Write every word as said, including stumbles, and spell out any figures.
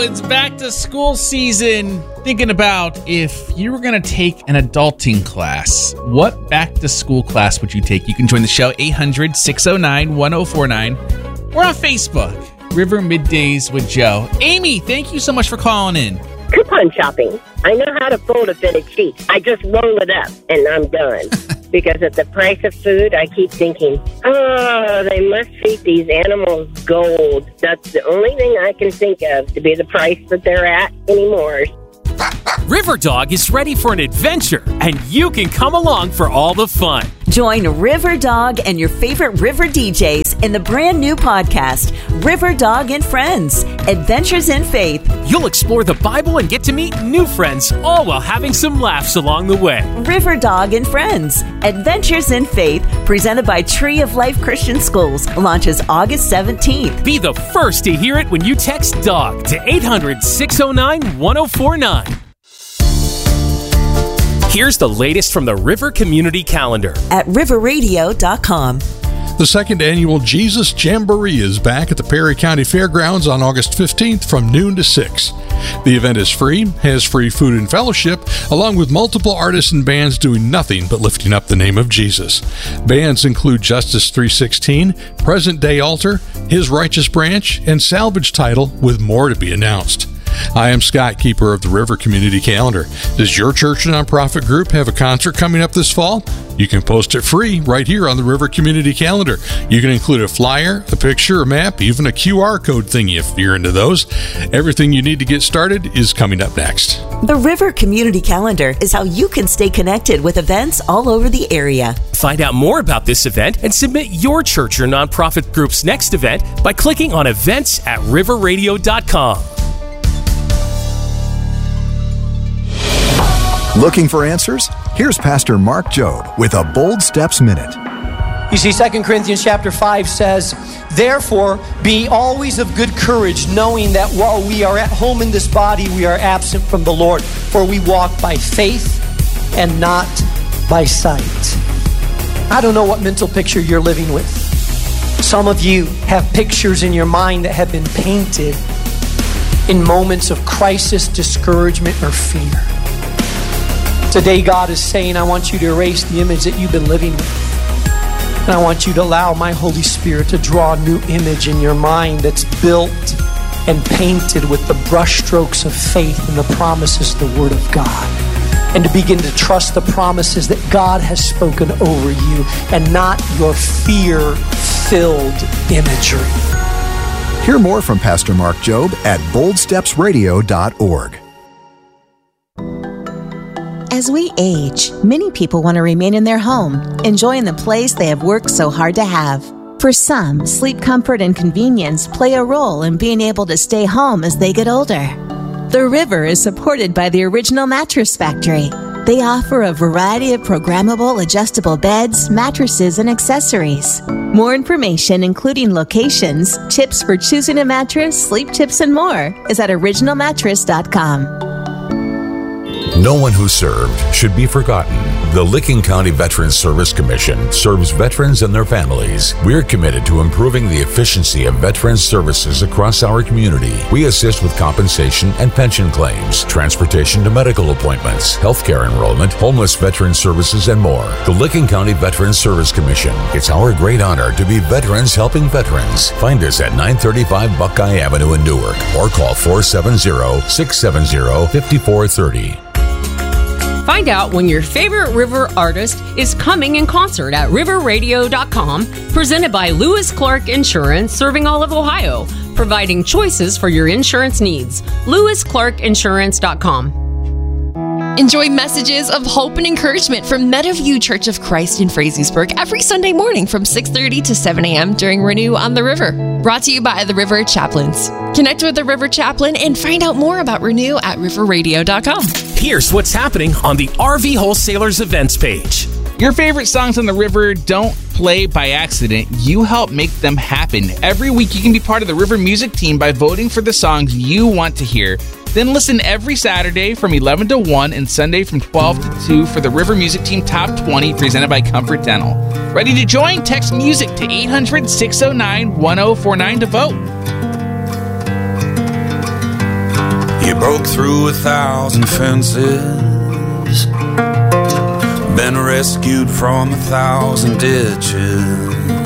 it's back to school season. Thinking about if you were going to take an adulting class, what back to school class would you take? You can join the show, eight hundred, six oh nine, one oh four nine. We're on Facebook, River Middays with Joe. Amy, thank you so much for calling in. Coupon shopping. I know how to fold a fitted sheet. I just roll it up and I'm done. Because at the price of food, I keep thinking, oh, they must feed these animals gold. That's the only thing I can think of to be the price that they're at anymore. RiverDog is ready for an adventure, and you can come along for all the fun. Join RiverDog and your favorite river D Js in the brand new podcast, RiverDog and Friends, Adventures in Faith. You'll explore the Bible and get to meet new friends, all while having some laughs along the way. RiverDog and Friends, Adventures in Faith, presented by Tree of Life Christian Schools, launches August seventeenth. Be the first to hear it when you text DOG to eight hundred, six oh nine, one oh four nine. Here's the latest from the River Community Calendar at river radio dot com. The second annual Jesus Jamboree is back at the Perry County Fairgrounds on August fifteenth from noon to six. The event is free, has free food and fellowship, along with multiple artists and bands doing nothing but lifting up the name of Jesus. Bands include Justice three sixteen, Present Day Altar, His Righteous Branch, and Salvage Title, with more to be announced. I am Scott, keeper of the River Community Calendar. Does your church or nonprofit group have a concert coming up this fall? You can post it free right here on the River Community Calendar. You can include a flyer, a picture, a map, even a Q R code thingy if you're into those. Everything you need to get started is coming up next. The River Community Calendar is how you can stay connected with events all over the area. Find out more about this event and submit your church or nonprofit group's next event by clicking on events at river radio dot com. Looking for answers? Here's Pastor Mark Jobe with a Bold Steps Minute. You see, Second Corinthians chapter five says, therefore, be always of good courage, knowing that while we are at home in this body, we are absent from the Lord. For we walk by faith and not by sight. I don't know what mental picture you're living with. Some of you have pictures in your mind that have been painted in moments of crisis, discouragement, or fear. Today, God is saying, I want you to erase the image that you've been living with. And I want you to allow my Holy Spirit to draw a new image in your mind that's built and painted with the brushstrokes of faith and the promises of the Word of God. And to begin to trust the promises that God has spoken over you and not your fear-filled imagery. Hear more from Pastor Mark Jobe at bold steps radio dot org. As we age, many people want to remain in their home, enjoying the place they have worked so hard to have. For some, sleep comfort and convenience play a role in being able to stay home as they get older. The River is supported by the Original Mattress Factory. They offer a variety of programmable adjustable beds, mattresses, and accessories. More information, including locations, tips for choosing a mattress, sleep tips, and more, is at original mattress dot com. No one who served should be forgotten. The Licking County Veterans Service Commission serves veterans and their families. We're committed to improving the efficiency of veterans services across our community. We assist with compensation and pension claims, transportation to medical appointments, healthcare enrollment, homeless veteran services, and more. The Licking County Veterans Service Commission. It's our great honor to be veterans helping veterans. Find us at nine thirty-five Buckeye Avenue in Newark or call four seven zero, six seven zero, five four three zero. Find out when your favorite river artist is coming in concert at river radio dot com, presented by Lewis Clark Insurance, serving all of Ohio, providing choices for your insurance needs. lewis clark insurance dot com. Enjoy messages of hope and encouragement from Meadowview Church of Christ in Frazeysburg every Sunday morning from six thirty to seven a.m. during Renew on the River. Brought to you by the River Chaplains. Connect with the River Chaplain and find out more about Renew at river radio dot com. Here's what's happening on the R V Wholesalers events page. Your favorite songs on the river don't play by accident. You help make them happen. Every week you can be part of the River Music team by voting for the songs you want to hear. Then listen every Saturday from eleven to one and Sunday from twelve to two for the River Music Team Top twenty presented by Comfort Dental. Ready to join? Text MUSIC to eight hundred, six oh nine, one oh four nine to vote. broke through a thousand fences, been rescued from a thousand ditches.